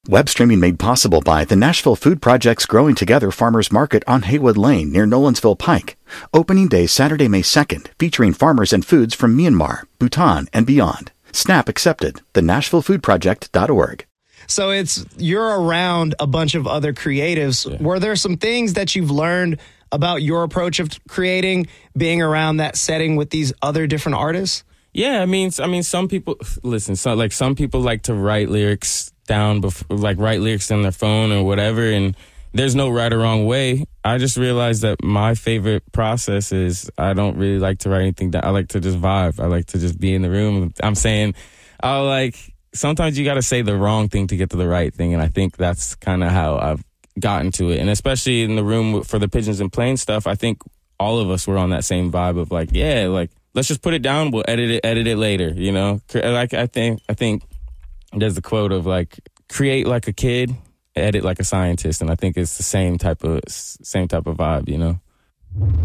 Web streaming made possible by the Nashville Food Project's Growing Together Farmers Market on Haywood Lane near Nolensville Pike. Opening day Saturday, May 2nd, featuring farmers and foods from Myanmar, Bhutan, and beyond. SNAP accepted. TheNashvilleFoodProject.org. So you're around a bunch of other creatives. Yeah. Were there some things that you've learned about your approach of creating, being around that setting with these other different artists? Yeah, I mean, some people listen. So like some people like to write lyrics down, write lyrics on their phone or whatever, and there's no right or wrong way. I just realized that my favorite process is I don't really like to write anything down. I like to just vibe. I like to just be in the room. I'm saying, sometimes you got to say the wrong thing to get to the right thing, and I think that's kind of how I've gotten to it. And especially in the room for the Pigeons and Planes stuff, I think all of us were on that same vibe of let's just put it down. We'll edit it later. You know, I think there's the quote of create like a kid, edit like a scientist, and I think it's the same type of vibe. You know.